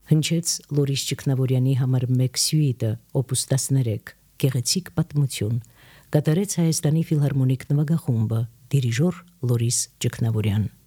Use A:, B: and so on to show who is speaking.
A: Հնչեց Լորիս Ճգնավորյանի համար մեկ սյուիտը, օպուս 13, գեղեցիկ պատմություն, կատարեց Հայաստանի ֆիլհարմոնիկ նվագախումբը, դիրիժոր Լորիս Ճգնավորյան։